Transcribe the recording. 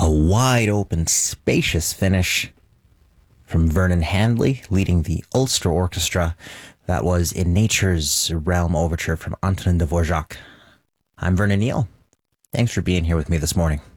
wide open, spacious finish from Vernon Handley leading the Ulster Orchestra. That was In Nature's Realm Overture from Antonin Dvorak. I'm Vernon Neal. Thanks for being here with me this morning.